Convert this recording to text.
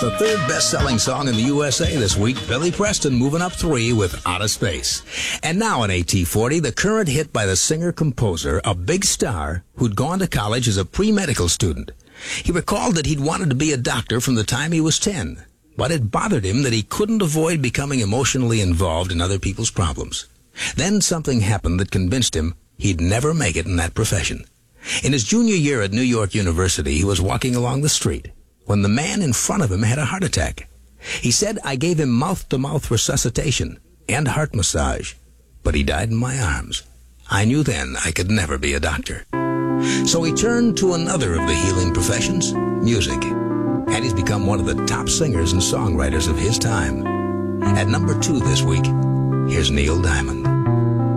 The third best-selling song in the USA this week, Billy Preston moving up 3 with Out of Space. And now in AT40, the current hit by the singer-composer, a big star who'd gone to college as a pre-medical student. He recalled that he'd wanted to be a doctor from the time he was 10, but it bothered him that he couldn't avoid becoming emotionally involved in other people's problems. Then something happened that convinced him he'd never make it in that profession. In his junior year at New York University, he was walking along the street when the man in front of him had a heart attack. He said, "I gave him mouth-to-mouth resuscitation and heart massage, but he died in my arms. I knew then I could never be a doctor." So he turned to another of the healing professions, music, and he's become one of the top singers and songwriters of his time. At number 2 this week, here's Neil Diamond.